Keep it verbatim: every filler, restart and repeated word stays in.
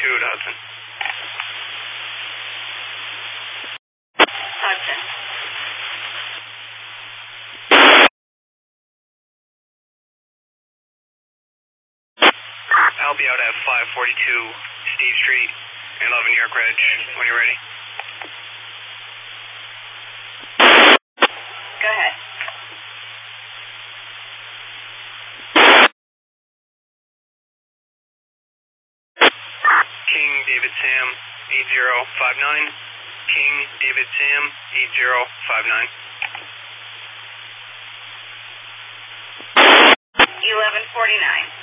two to Hudson. Hudson. I'll be out at five forty-two Steve Street, eleven York Ridge, when you're ready. Go ahead. King David Sam eight zero five nine. King David Sam eight zero five nine. eleven forty-nine.